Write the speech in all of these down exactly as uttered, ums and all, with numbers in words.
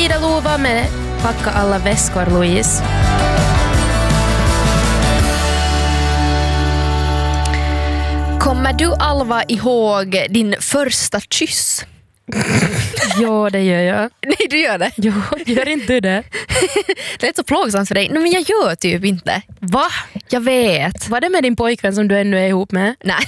Ida Lova med Packa alla väskor, Louise. Kommer du, Alva, ihåg din första kyss? Ja, det gör jag. Nej, du gör det. Jo, gör inte du det? Det är så plågsamt för dig. Nej, men jag gör typ inte. Va? Jag vet. Var det med din pojkvän som du ännu är ihop med? Nej.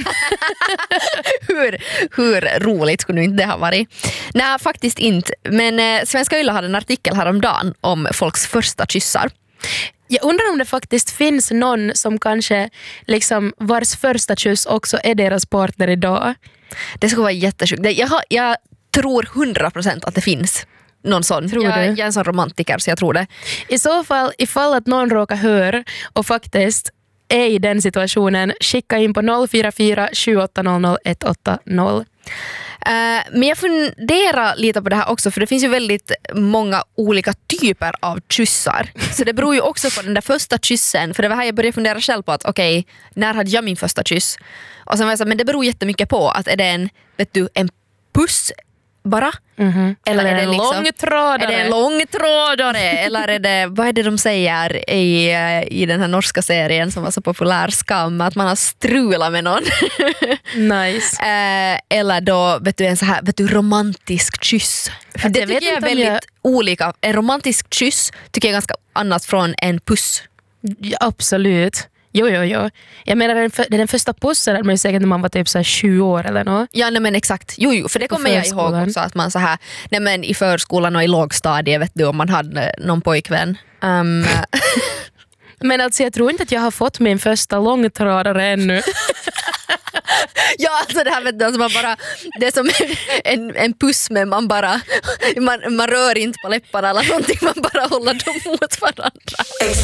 hur, hur roligt skulle inte det ha varit? Nej, faktiskt inte. Men eh, Svenska Yle hade en artikel häromdagen om folks första kyssar. Jag undrar om det faktiskt finns någon som kanske liksom vars första kyss också är deras partner idag. Det skulle vara jättesjukt. Jag, har, jag tror hundra procent att det finns någon sån. Tror jag, du? jag är en sån romantiker så jag tror det. I så fall, ifall att någon råkar höra och faktiskt är i den situationen, skicka in på noll fyra fyra sju åtta noll noll ett åtta noll. Uh, men jag funderar lite på det här också, för det finns ju väldigt många olika typer av kyssar. Så det beror ju också på den där första kyssen. För det var här jag började fundera själv på att okej, okay, när hade jag min första kyss? Och sen var jag så, men det beror jättemycket på att är det en, vet du, en puss bara? Mm-hmm. Eller, eller är det en liksom, långtrådare? Är det en långtrådare? Eller är det, vad är det de säger i, i den här norska serien som var så populär, Skam, att man har strulat med någon? Nice. eh, eller då, vet du, en så här, vet du, romantisk kyss. För det jag tycker vet jag är inte om väldigt jag... olika. En romantisk kyss tycker jag är ganska annat från en puss. Ja, absolut. Jo, jo, jo. Jag menar, den, för, den första pussen hade man ju säkert när man var typ så här tjugo år eller något. Ja, nej, men exakt. Jo, jo, för det kommer jag ihåg också att man så här, nej, men i förskolan och i lågstadiet, vet du, om man hade någon pojkvän. Um, men alltså jag tror inte att jag har fått min första långtradare ännu. Ja, alltså det här vet du, alltså man bara, det är som en, en puss, men man bara man, man rör inte på läpparna eller någonting, man bara håller dem mot varandra.